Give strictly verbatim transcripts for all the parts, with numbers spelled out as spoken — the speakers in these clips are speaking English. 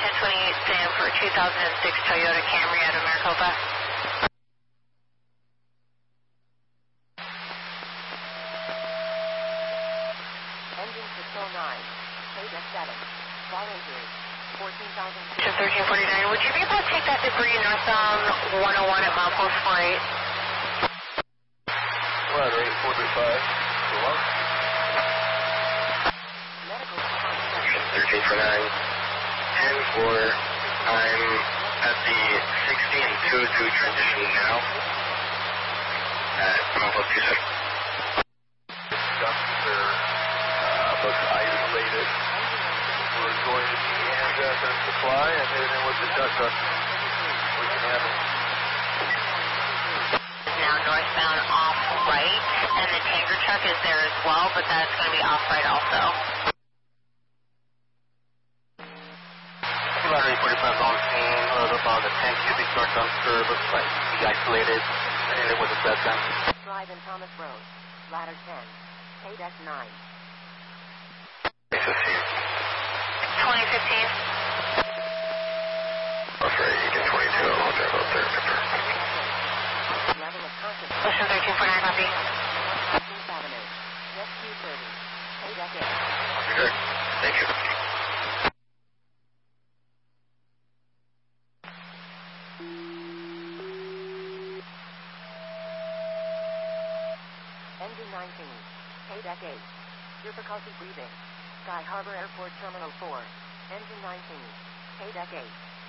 ten twenty-eight Sam for two thousand six Toyota Camry out of Maricopa. Engine six oh nine, K D seven, fall injury, fourteen thousand. thirteen forty-nine, would you be able to take that debris northbound one oh one at milepost four eight? Ladder eight four three five, go on. Medical thirteen forty-nine, ten four, I'm at the sixty and two oh two transition now at milepost two six. Dumpster uh, looks isolated. We're going to the ambulance supply and heading in with the duck truck. We can handle it. Now northbound off right, and the tanker truck is there as well, but that's going to be off right also. Ladder eight forty-five on scene, load up on the ten cubic yard dumpster, looks like to be isolated, and it was a dead gun. Drive in Thomas Road, ladder ten, K D nine. twenty fifteen. Oh, sorry, you get twenty-two, I'll drive out there. Level of consciousness. Ocean thirteen forty-nine, copy. sixteenth Avenue, Rescue thirty, K D eight. Sure, thank you. Engine nineteen, K D eight, difficulty breathing, Sky Harbor Airport Terminal four, engine nineteen, K D eight.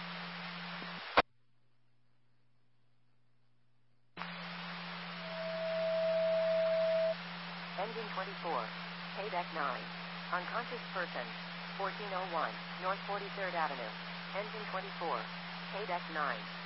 Engine twenty-four, K D nine, unconscious person, fourteen oh one, North forty-third Avenue, engine twenty-four, K D nine.